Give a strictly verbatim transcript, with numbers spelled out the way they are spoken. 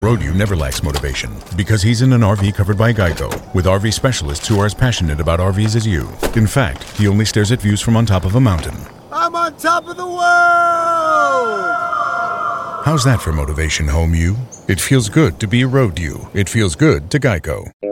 Road-U never lacks motivation because he's in an R V covered by Geico with R V specialists who are as passionate about R Vs as you. In fact, he only stares at views from on top of a mountain. I'm on top of the world! How's that for motivation, home you? It feels good to be Road-U. It feels good to Geico.